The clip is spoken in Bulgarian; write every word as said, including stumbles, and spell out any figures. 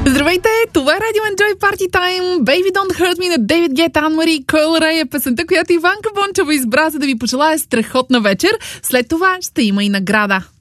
Здравейте, това е Radio Enjoy Party Time. Baby Don't Hurt Me на Дейвид Гета, Анмари, Койл Рей е песента, която Иванка Бончева избра, за да ви пожелая страхотна вечер. След това ще има и награда.